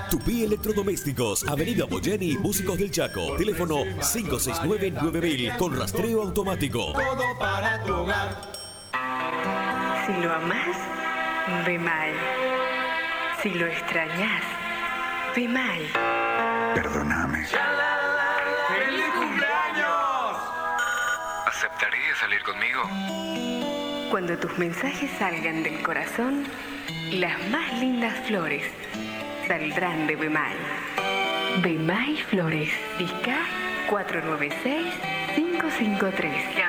Tupí Electrodomésticos, Avenida Boyeni, Músicos del Chaco. Teléfono 569-9000 con rastreo automático. Todo para tu hogar. Si lo amás, ve mal. Si lo extrañas, ve mal. Perdóname. ¡Feliz cumpleaños! ¿Aceptarías salir conmigo? Cuando tus mensajes salgan del corazón, las más lindas flores saldrán de Bemay. Bemay Flores, Vizca 496-553.